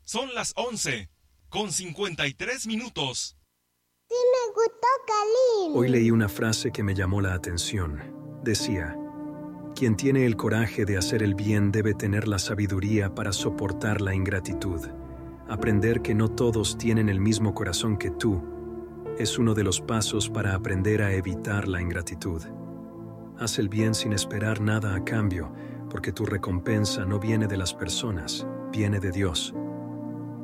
Son las 11:53. Sí, me gustó, Kalin. Hoy leí una frase que me llamó la atención. Decía: quien tiene el coraje de hacer el bien debe tener la sabiduría para soportar la ingratitud. Aprender que no todos tienen el mismo corazón que tú es uno de los pasos para aprender a evitar la ingratitud. Haz el bien sin esperar nada a cambio, porque tu recompensa no viene de las personas, viene de Dios.